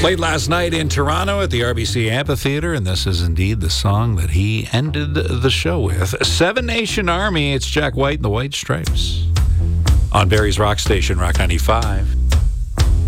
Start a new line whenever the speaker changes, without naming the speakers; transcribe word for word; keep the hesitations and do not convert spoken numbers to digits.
Played last night in Toronto at the R B C Amphitheater, and this is indeed the song that he ended the show with. Seven Nation Army, it's Jack White and the White Stripes. On Barrie's Rock Station, Rock ninety-five.